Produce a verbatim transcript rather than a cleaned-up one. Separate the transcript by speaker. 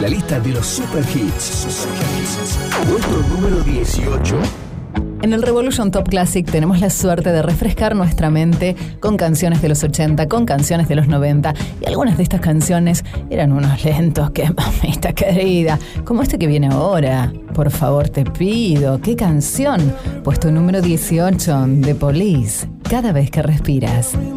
Speaker 1: la lista de los super hits. Puesto número dieciocho.
Speaker 2: En el Revolution Top Classic tenemos la suerte de refrescar nuestra mente con canciones de los ochenta, con canciones de los noventa, y algunas de estas canciones eran unos lentos que, mamita querida, como este que viene ahora. Por favor, te pido, ¿qué canción? Puesto número dieciocho, The Police, Cada vez que respiras.